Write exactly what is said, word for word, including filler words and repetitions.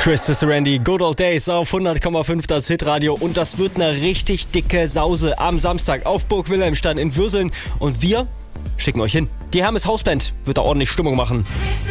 Chris Randy, Good Old Days auf hundert Komma fünf das Hitradio und das wird eine richtig dicke Sause am Samstag auf Burg Wilhelmstein in Würseln und wir schicken euch hin. Die Hermes Hausband wird da ordentlich Stimmung machen.